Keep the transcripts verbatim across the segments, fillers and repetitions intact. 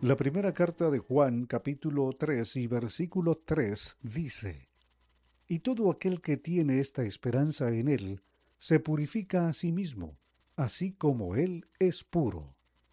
La primera carta de Juan, capítulo tres y versículo tres, dice: Y todo aquel que tiene esta esperanza en él, se purifica a sí mismo, así como él es puro.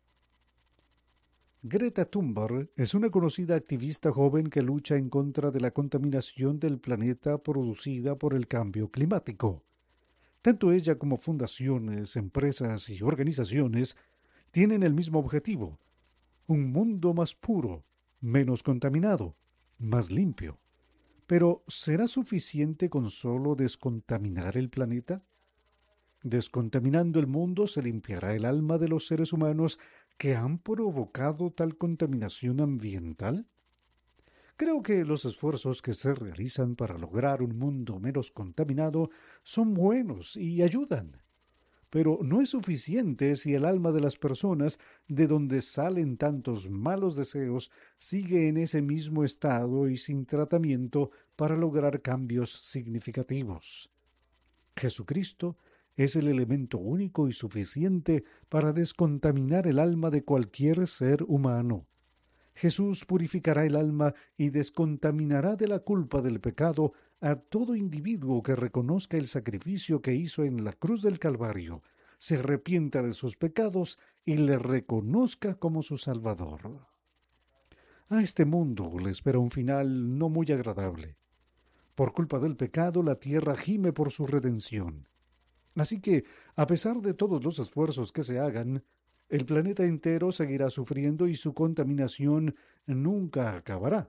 Greta Thunberg es una conocida activista joven que lucha en contra de la contaminación del planeta producida por el cambio climático. Tanto ella como fundaciones, empresas y organizaciones tienen el mismo objetivo: un mundo más puro, menos contaminado, más limpio. Pero, ¿será suficiente con solo descontaminar el planeta? Descontaminando el mundo se limpiará el alma de los seres humanos que han provocado tal contaminación ambiental. Creo que los esfuerzos que se realizan para lograr un mundo menos contaminado son buenos y ayudan. Pero no es suficiente si el alma de las personas, de donde salen tantos malos deseos, sigue en ese mismo estado y sin tratamiento para lograr cambios significativos. Jesucristo es el elemento único y suficiente para descontaminar el alma de cualquier ser humano. Jesús purificará el alma y descontaminará de la culpa del pecado a todo individuo que reconozca el sacrificio que hizo en la cruz del Calvario, se arrepienta de sus pecados y le reconozca como su Salvador. A este mundo le espera un final no muy agradable. Por culpa del pecado, la tierra gime por su redención. Así que, a pesar de todos los esfuerzos que se hagan, el planeta entero seguirá sufriendo y su contaminación nunca acabará.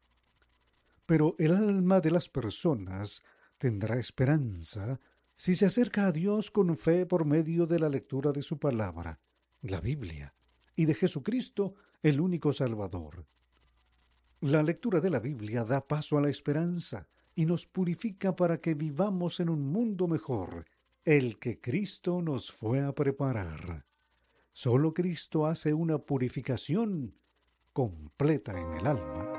Pero el alma de las personas tendrá esperanza si se acerca a Dios con fe por medio de la lectura de su palabra, la Biblia, y de Jesucristo, el único Salvador. La lectura de la Biblia da paso a la esperanza y nos purifica para que vivamos en un mundo mejor, el que Cristo nos fue a preparar. Solo Cristo hace una purificación completa en el alma.